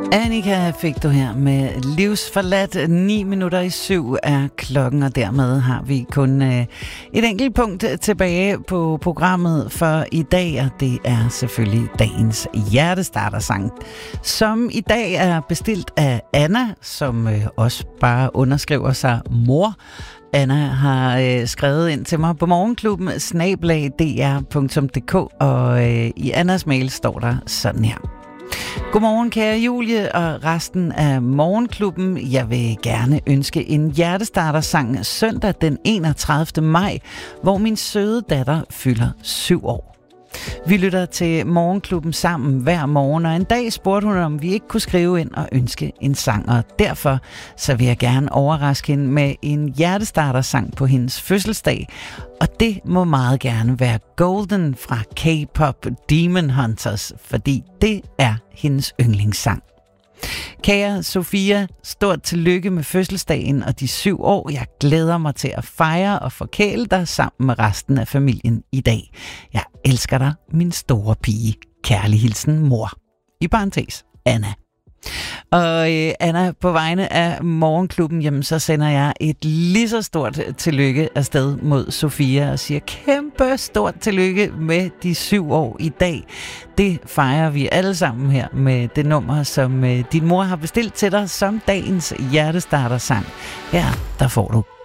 Annika fik du her med Livsforladt. 7:09 er klokken, og dermed har vi kun et enkelt punkt tilbage på programmet for i dag, og det er selvfølgelig dagens hjertestartersang, som i dag er bestilt af Anna, som også bare underskriver sig mor. Anna har skrevet ind til mig på morgenklubben @dr.dk, og i Annas mail står der sådan her. Godmorgen kære Julie og resten af morgenklubben. Jeg vil gerne ønske en hjertestartersang søndag den 31. maj, hvor min søde datter fylder 7 år. Vi lytter til morgenklubben sammen hver morgen, og en dag spurgte hun, om vi ikke kunne skrive ind og ønske en sang, og derfor så vil jeg gerne overraske hende med en hjertestartersang på hendes fødselsdag, og det må meget gerne være Golden fra K-pop Demon Hunters, fordi det er hendes yndlingssang. Kære Sofia, stort tillykke med fødselsdagen og de 7 år. Jeg glæder mig til at fejre og forkæle dig sammen med resten af familien i dag. Jeg elsker dig, min store pige. Kærlig hilsen, mor. I parentes, Anna. Og Anna, på vegne af morgenklubben, jamen, så sender jeg et lige så stort tillykke afsted mod Sofia og siger kæmpe stort tillykke med de 7 år i dag. Det fejrer vi alle sammen her med det nummer, som din mor har bestilt til dig som dagens hjertestartersang. Her, der får du